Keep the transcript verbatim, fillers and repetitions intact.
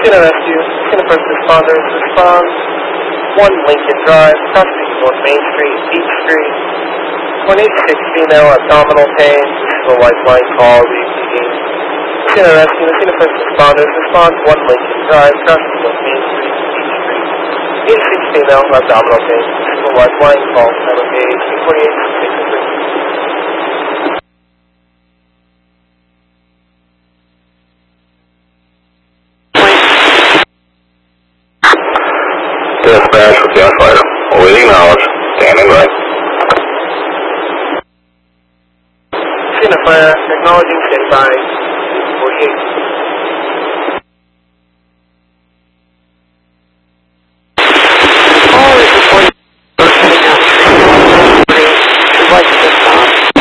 Cena Rescue, Cena First Responders, respond one Lincoln Drive, crossing North Main Street, Beach Street. one eighty-six female, abdominal pain. This is a lifeline call, repeating. Cena Rescue, Cena First Responders, respond one Lincoln Drive, crossing North Main Street, Beach Street. eighty-six female, abdominal pain. This is a lifeline call, number two forty-eight sixty-three. Dispatch with gunfighter. Awaiting knowledge. Standing by. Cena Fire, acknowledging standby. forty-eight.